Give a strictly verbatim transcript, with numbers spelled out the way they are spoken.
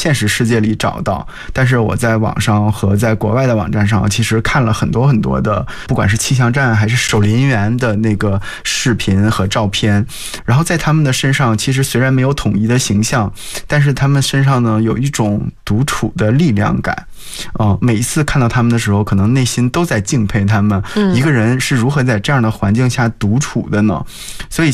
现实世界里找到，但是我在网上和在国外的网站上其实看了很多很多的，不管是气象站还是守林员的那个视频和照片，然后在他们的身上其实虽然没有统一的形象，但是他们身上呢有一种独处的力量感。呃、每一次看到他们的时候，可能内心都在敬佩他们、嗯、一个人是如何在这样的环境下独处的呢？所以